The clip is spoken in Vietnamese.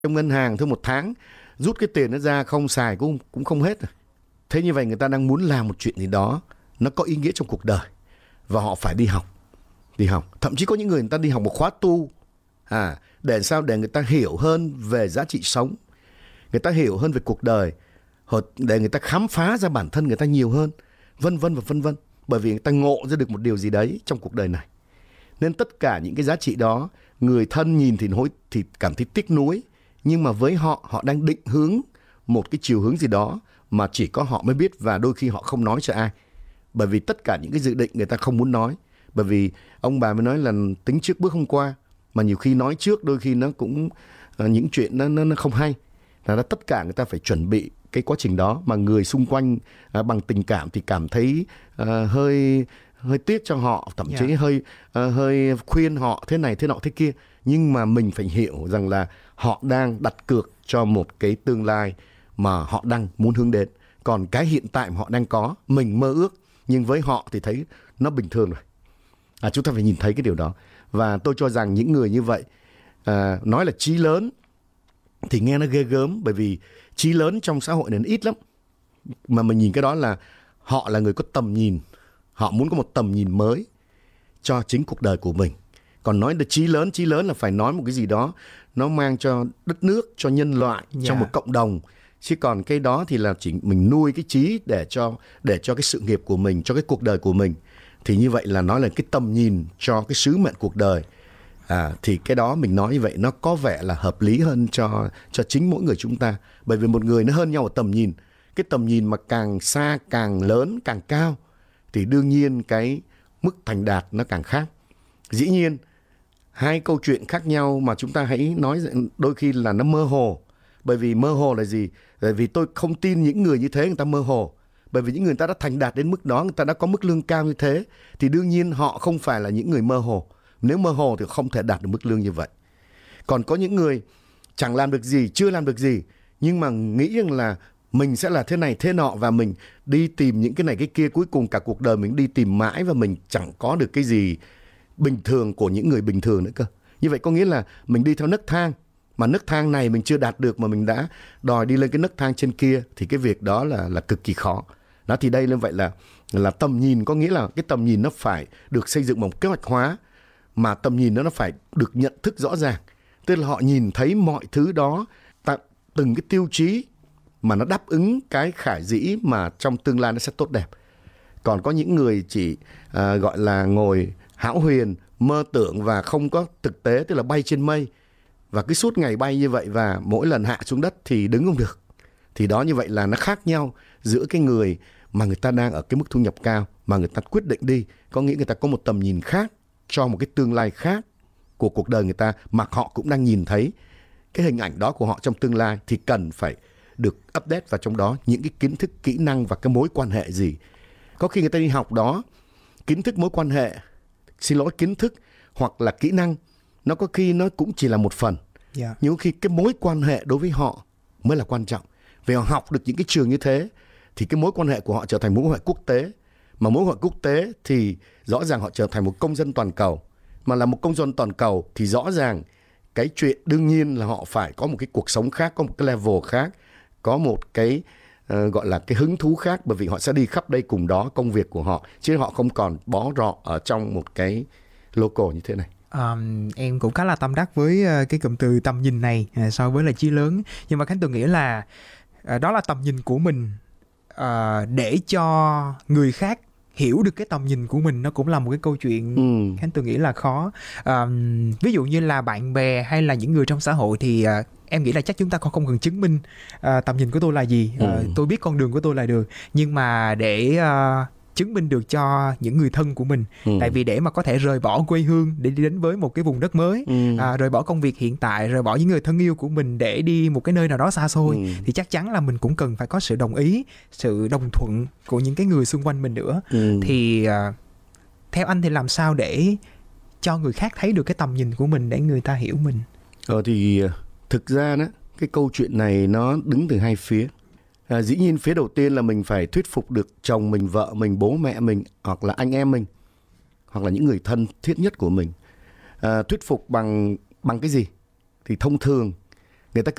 trong ngân hàng thôi, một tháng rút cái tiền nó ra không xài cũng không hết. Thế như vậy người ta đang muốn làm một chuyện gì đó nó có ý nghĩa trong cuộc đời, và họ phải đi học. Thậm chí có những người ta đi học một khóa tu để sao? Để người ta hiểu hơn về giá trị sống, người ta hiểu hơn về cuộc đời, để người ta khám phá ra bản thân người ta nhiều hơn, vân vân và vân vân. Bởi vì người ta ngộ ra được một điều gì đấy trong cuộc đời này. Nên tất cả những cái giá trị đó, người thân nhìn thì cảm thấy tiếc nuối, nhưng mà với họ đang định hướng một cái chiều hướng gì đó mà chỉ có họ mới biết, và đôi khi họ không nói cho ai. Bởi vì tất cả những cái dự định người ta không muốn nói. Bởi vì ông bà mới nói là tính trước bước không qua, mà nhiều khi nói trước đôi khi nó cũng những chuyện nó không hay. Là tất cả người ta phải chuẩn bị cái quá trình đó, mà người xung quanh bằng tình cảm thì cảm thấy hơi tiếc cho họ, thậm chí hơi khuyên họ thế này thế nọ thế kia. Nhưng mà mình phải hiểu rằng là họ đang đặt cược cho một cái tương lai mà họ đang muốn hướng đến. Còn cái hiện tại mà họ đang có, mình mơ ước, nhưng với họ thì thấy nó bình thường rồi. Chúng ta phải nhìn thấy cái điều đó. Và tôi cho rằng những người như vậy, nói là chí lớn thì nghe nó ghê gớm, bởi vì chí lớn trong xã hội này nó ít lắm. Mà mình nhìn cái đó là họ là người có tầm nhìn, họ muốn có một tầm nhìn mới cho chính cuộc đời của mình. Còn nói là chí lớn là phải nói một cái gì đó nó mang cho đất nước, cho nhân loại, cho một cộng đồng. Chứ còn cái đó thì là chỉ mình nuôi cái chí để cho cái sự nghiệp của mình, cho cái cuộc đời của mình. Thì như vậy là nói là cái tầm nhìn cho cái sứ mệnh cuộc đời. Thì cái đó mình nói như vậy nó có vẻ là hợp lý hơn cho chính mỗi người chúng ta. Bởi vì một người nó hơn nhau ở tầm nhìn. Cái tầm nhìn mà càng xa, càng lớn, càng cao, thì đương nhiên cái mức thành đạt nó càng khác. Dĩ nhiên, hai câu chuyện khác nhau mà chúng ta hãy nói đôi khi là nó mơ hồ. Bởi vì mơ hồ là gì? Bởi vì tôi không tin những người như thế người ta mơ hồ. Bởi vì những người ta đã thành đạt đến mức đó, người ta đã có mức lương cao như thế, thì đương nhiên họ không phải là những người mơ hồ. Nếu mơ hồ thì không thể đạt được mức lương như vậy. Còn có những người chẳng làm được gì, chưa làm được gì, nhưng mà nghĩ rằng là mình sẽ là thế này thế nọ, và mình đi tìm những cái này cái kia, cuối cùng cả cuộc đời mình đi tìm mãi và mình chẳng có được cái gì bình thường của những người bình thường nữa cơ. Như vậy có nghĩa là mình đi theo nấc thang, mà nấc thang này mình chưa đạt được mà mình đã đòi đi lên cái nấc thang trên kia, thì cái việc đó là cực kỳ khó. Đó, thì đây như vậy là tầm nhìn, có nghĩa là cái tầm nhìn nó phải được xây dựng bằng kế hoạch hóa, mà tầm nhìn nó phải được nhận thức rõ ràng. Tức là họ nhìn thấy mọi thứ đó, từng cái tiêu chí mà nó đáp ứng cái khả dĩ mà trong tương lai nó sẽ tốt đẹp. Còn có những người chỉ gọi là ngồi hão huyền, mơ tưởng và không có thực tế, tức là bay trên mây, và cứ suốt ngày bay như vậy, và mỗi lần hạ xuống đất thì đứng không được. Thì đó, như vậy là nó khác nhau giữa cái người mà người ta đang ở cái mức thu nhập cao, mà người ta quyết định đi, có nghĩa người ta có một tầm nhìn khác cho một cái tương lai khác của cuộc đời người ta, mà họ cũng đang nhìn thấy cái hình ảnh đó của họ trong tương lai, thì cần phải được update vào trong đó những cái kiến thức, kỹ năng và cái mối quan hệ gì. Có khi người ta đi học đó, kiến thức, mối quan hệ, kiến thức hoặc là kỹ năng, nó có khi nó cũng chỉ là một phần. Nhưng khi cái mối quan hệ đối với họ mới là quan trọng. Vì họ học được những cái trường như thế, thì cái mối quan hệ của họ trở thành mối quan hệ quốc tế. Mà mối quan hệ quốc tế thì rõ ràng họ trở thành một công dân toàn cầu. Mà là một công dân toàn cầu thì rõ ràng cái chuyện đương nhiên là họ phải có một cái cuộc sống khác, có một cái level khác, có một cái gọi là cái hứng thú khác, bởi vì họ sẽ đi khắp đây cùng đó công việc của họ, chứ họ không còn bó rọ ở trong một cái local như thế này. Em cũng khá là tâm đắc với cái cụm từ tầm nhìn này so với là chí lớn. Nhưng mà Khánh Tường nghĩ là đó là tầm nhìn của mình, để cho người khác hiểu được cái tầm nhìn của mình, nó cũng là một cái câu chuyện Khánh Tường nghĩ là khó. Ví dụ như là bạn bè hay là những người trong xã hội thì em nghĩ là chắc chúng ta còn không cần chứng minh tầm nhìn của tôi là gì, tôi biết con đường của tôi là được. Nhưng mà để chứng minh được cho những người thân của mình, tại vì để mà có thể rời bỏ quê hương để đi đến với một cái vùng đất mới, rời bỏ công việc hiện tại, rời bỏ những người thân yêu của mình để đi một cái nơi nào đó xa xôi, thì chắc chắn là mình cũng cần phải có sự đồng ý, sự đồng thuận của những cái người xung quanh mình nữa. Thì theo anh thì làm sao để cho người khác thấy được cái tầm nhìn của mình, để người ta hiểu mình? Thì thực ra đó, cái câu chuyện này nó đứng từ hai phía. Dĩ nhiên phía đầu tiên là mình phải thuyết phục được chồng mình, vợ mình, bố mẹ mình, hoặc là anh em mình, hoặc là những người thân thiết nhất của mình. Thuyết phục bằng cái gì? Thì thông thường người ta